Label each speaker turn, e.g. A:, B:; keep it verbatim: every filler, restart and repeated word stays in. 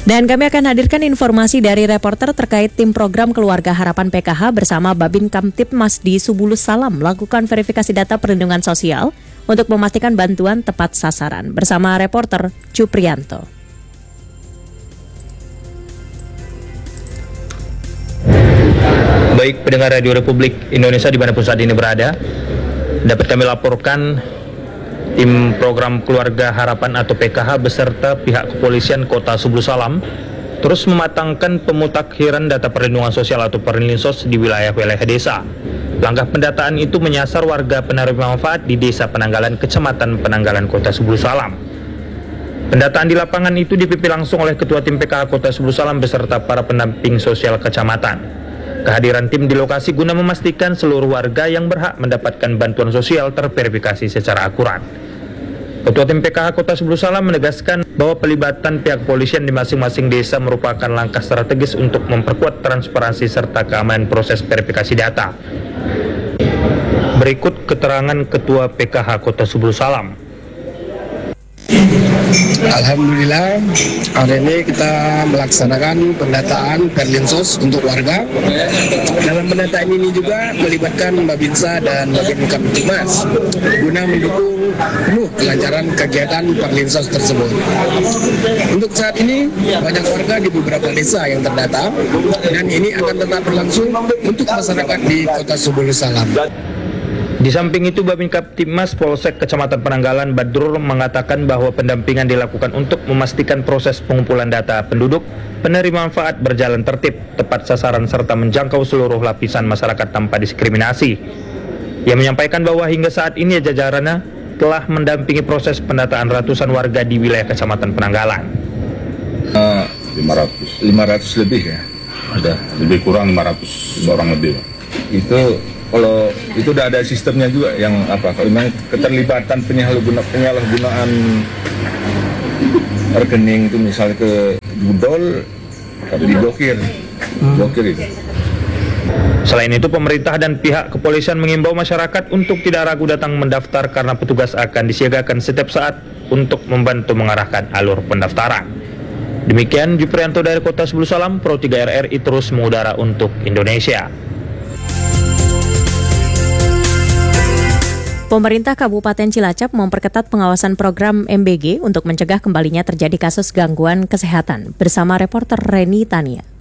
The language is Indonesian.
A: Dan kami akan hadirkan informasi dari reporter terkait tim program Keluarga Harapan P K H bersama Babin Kamtibmas di Subulus Salam melakukan verifikasi data perlindungan sosial untuk memastikan bantuan tepat sasaran. Bersama reporter Cuprianto.
B: Baik pendengar Radio Republik Indonesia dimanapun saat ini berada, dapat kami laporkan tim program Keluarga Harapan atau P K H beserta pihak kepolisian Kota Subulus Salam terus mematangkan pemutakhiran data perlindungan sosial atau Perlinsos di wilayah-wilayah desa. Langkah pendataan itu menyasar warga penerima manfaat di Desa Penanggalan, Kecamatan Penanggalan, Kota Subulus Salam. Pendataan di lapangan itu dipimpin langsung oleh Ketua Tim P K H Kota Subulus Salam beserta para pendamping sosial kecamatan. Kehadiran tim di lokasi guna memastikan seluruh warga yang berhak mendapatkan bantuan sosial terverifikasi secara akurat. Ketua Tim P K H Kota Subulus Salam menegaskan bahwa pelibatan pihak kepolisian di masing-masing desa merupakan langkah strategis untuk memperkuat transparansi serta keamanan proses verifikasi data. Berikut keterangan Ketua P K H Kota Subulus Salam.
C: Alhamdulillah, hari ini kita melaksanakan pendataan Perlinsos untuk warga. Dalam pendataan ini juga melibatkan Babinsa dan Babin Kamtibmas guna mendukung penuh kelancaran kegiatan Perlinsos tersebut. Untuk saat ini, banyak warga di beberapa desa yang terdata dan ini akan tetap berlangsung untuk masyarakat di Kota Subulus Salam.
B: Di samping itu, Babin Kamtibmas Polsek Kecamatan Penanggalan Badrul mengatakan bahwa pendampingan dilakukan untuk memastikan proses pengumpulan data penduduk, penerima manfaat berjalan tertib, tepat sasaran serta menjangkau seluruh lapisan masyarakat tanpa diskriminasi. Ia menyampaikan bahwa hingga saat ini jajarannya telah mendampingi proses pendataan ratusan warga di wilayah Kecamatan Penanggalan.
D: Uh, lima ratus lebih ya, ada lebih kurang lima ratus orang lebih. Itu kalau itu udah ada sistemnya juga yang apa, kalau memang keterlibatan penyalahgunaan penyalahgunaan rekening itu misalnya ke budol, diblokir, blokir itu.
B: Selain itu, pemerintah dan pihak kepolisian mengimbau masyarakat untuk tidak ragu datang mendaftar karena petugas akan disiagakan setiap saat untuk membantu mengarahkan alur pendaftaran. Demikian Juprianto dari Kota Subulus Salam, Pro tiga R R I terus mengudara untuk Indonesia.
A: Pemerintah Kabupaten Cilacap memperketat pengawasan program M B G untuk mencegah kembalinya terjadi kasus gangguan kesehatan. Bersama reporter Reni Tania.